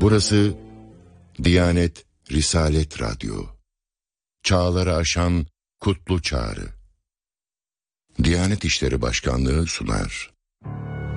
Burası Diyanet Risalet Radyo. Çağları aşan kutlu çağrı. Diyanet İşleri Başkanlığı sunar.